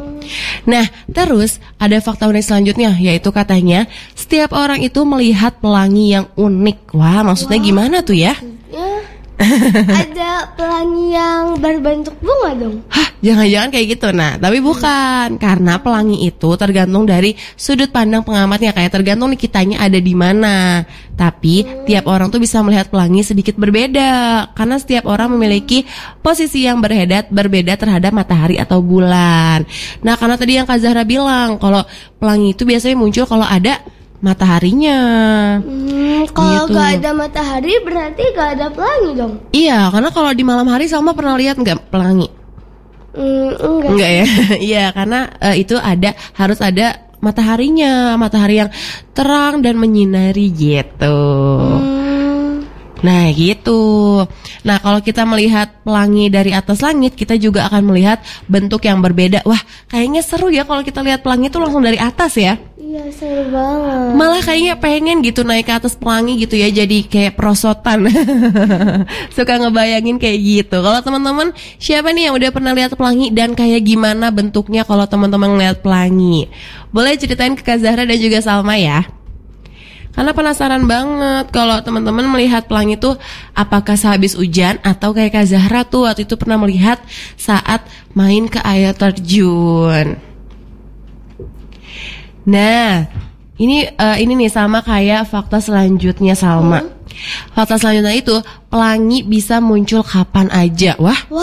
Nah, terus ada fakta unik selanjutnya, yaitu katanya setiap orang itu melihat pelangi yang unik. Wah, maksudnya gimana tuh ya? Ada pelangi yang berbentuk bunga dong? Hah, jangan-jangan kayak gitu. Nah, tapi bukan. Karena pelangi itu tergantung dari sudut pandang pengamatnya. Kayak tergantung nih kitanya ada di mana. Tapi tiap orang tuh bisa melihat pelangi sedikit berbeda. Karena setiap orang memiliki posisi yang berbeda terhadap matahari atau bulan. Nah, karena tadi yang Kak Zahra bilang, kalau pelangi itu biasanya muncul kalau ada mataharinya. Kalau gitu. gak ada matahari berarti gak ada pelangi dong? Iya, karena kalau di malam hari Salma pernah lihat nggak pelangi? Enggak ya. Iya, karena itu harus ada mataharinya, matahari yang terang dan menyinari gitu. Nah gitu. Nah kalau kita melihat pelangi dari atas langit, kita juga akan melihat bentuk yang berbeda. Wah, kayaknya seru ya kalau kita lihat pelangi itu langsung dari atas ya. Iya, seru banget. Malah kayaknya pengen gitu naik ke atas pelangi gitu ya, jadi kayak perosotan. Suka ngebayangin kayak gitu. Kalau teman-teman, siapa nih yang udah pernah lihat pelangi dan kayak gimana bentuknya kalau teman-teman ngeliat pelangi? Boleh ceritain ke Kak Zahra dan juga Salma ya. Karena penasaran banget kalau teman-teman melihat pelangi itu apakah sehabis hujan atau kayak Kak Zahra tuh waktu itu pernah melihat saat main ke air terjun. Nah, ini nih sama kayak fakta selanjutnya Salma. Fakta selanjutnya itu pelangi bisa muncul kapan aja.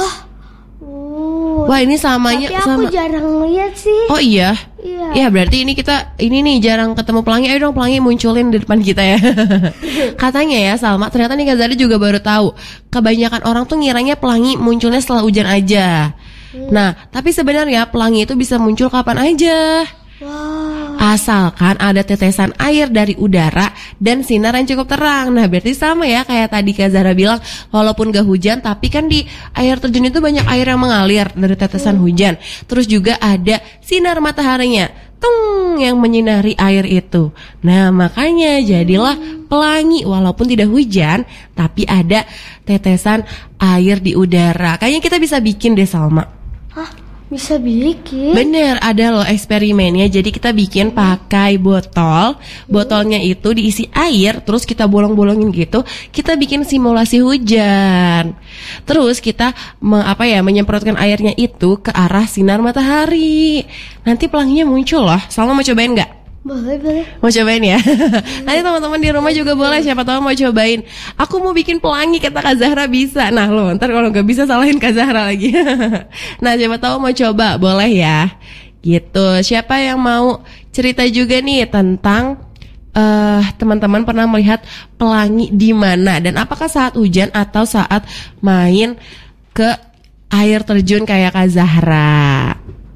Wah, ini samanya tapi aku jarang lihat sih. Oh iya. Iya. Ya berarti ini nih jarang ketemu pelangi. Ayo dong pelangi munculin di depan kita ya. Katanya ya Salma, ternyata nih Kak Zahra juga baru tahu. Kebanyakan orang tuh ngiranya pelangi munculnya setelah hujan aja. Nah, tapi sebenarnya pelangi itu bisa muncul kapan aja. Asalkan ada tetesan air dari udara dan sinar yang cukup terang. Nah berarti sama ya kayak tadi Kak Zahra bilang, walaupun gak hujan tapi kan di air terjun itu banyak air yang mengalir dari tetesan hujan. Terus juga ada sinar mataharinya yang menyinari air itu. Nah makanya jadilah pelangi walaupun tidak hujan tapi ada tetesan air di udara. Kayaknya kita bisa bikin deh Salma. Hah? Bisa bikin? Bener, ada loh eksperimennya. Jadi kita bikin pakai botol. Botolnya itu diisi air, terus kita bolong-bolongin gitu. Kita bikin simulasi hujan. Terus kita menyemprotkan airnya itu ke arah sinar matahari. Nanti pelanginya muncul loh. Salma mau cobain nggak? Boleh. Mau cobain ya? Nanti teman-teman di rumah juga boleh, siapa tahu mau cobain. Aku mau bikin pelangi, kata Kak Zahra bisa. Nah lo, ntar kalau nggak bisa salahin Kak Zahra lagi. Nah siapa tahu mau coba, boleh ya. Gitu. Siapa yang mau cerita juga nih tentang teman-teman pernah melihat pelangi di mana dan apakah saat hujan atau saat main ke air terjun kayak Kak Zahra?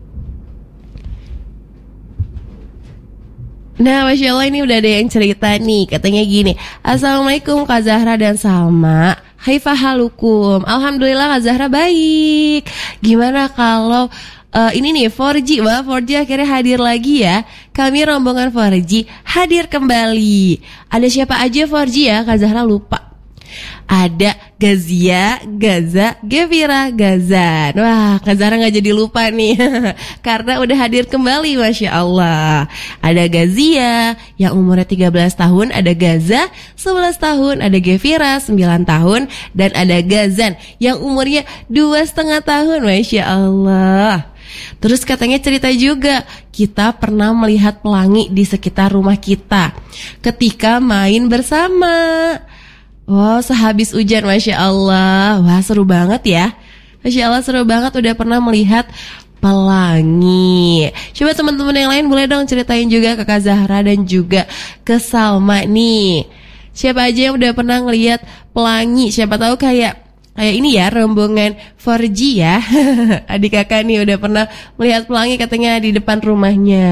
Nah, Masya Allah ini udah ada yang cerita nih. Katanya gini, Assalamualaikum Kak Zahra dan Salma, Haifah halukum. Alhamdulillah Kak Zahra baik. Gimana kalau ini nih 4G, 4G akhirnya hadir lagi ya. Kami rombongan 4G hadir kembali. Ada siapa aja 4G ya Kak Zahra lupa. Ada Gazia, Gaza, Gevira, Gazan. Wah, Kak Zahra gak jadi lupa nih karena udah hadir kembali, Masya Allah. Ada Gazia yang umurnya 13 tahun, ada Gaza 11 tahun, ada Gevira 9 tahun, dan ada Gazan yang umurnya 2,5 tahun, Masya Allah. Terus katanya cerita juga, kita pernah melihat pelangi di sekitar rumah kita ketika main bersama. Wow, sehabis hujan, Masya Allah. Wah, seru banget ya. Masya Allah, seru banget udah pernah melihat pelangi. Coba teman-teman yang lain boleh dong ceritain juga ke Kak Zahra dan juga ke Salma nih. Siapa aja yang udah pernah ngelihat pelangi? Siapa tahu kayak ini ya, rombongan 4G ya. Adik kakak nih udah pernah melihat pelangi katanya di depan rumahnya.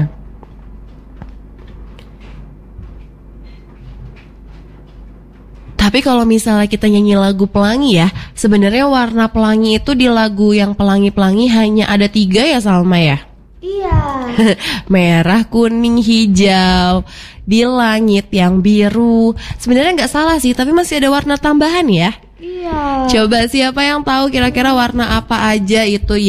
Tapi kalau misalnya kita nyanyi lagu pelangi ya, sebenarnya warna pelangi itu di lagu yang pelangi-pelangi hanya ada 3 ya Salma ya? Iya. Merah, kuning, hijau. Di langit yang biru. Sebenarnya nggak salah sih, tapi masih ada warna tambahan ya? Iya. Coba siapa yang tahu kira-kira warna apa aja itu